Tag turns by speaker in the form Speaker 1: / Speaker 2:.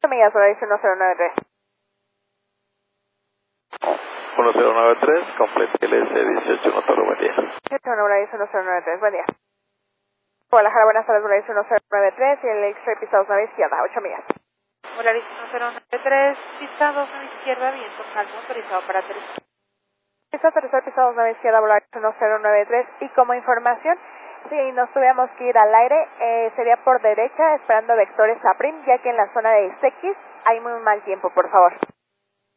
Speaker 1: 8 millas, Volaris 1093.
Speaker 2: 1093, complete LS 18, Notoro, buen día.
Speaker 1: 8 Volaris 1093, buen día. Guadalajara, buenas tardes, Volaris 1093 y el X-Ray pista 2 izquierda, 8 millas.
Speaker 3: Volaris 1093, pista 2 izquierda, viento calmo, autorizado para aterrizar.
Speaker 1: Está aterrizar pista 2 izquierda, Volaris 1093 y como información, si nos tuviéramos que ir al aire, sería por derecha, esperando vectores a PRIM, ya que en la zona de Ixtequis hay muy mal tiempo, por favor.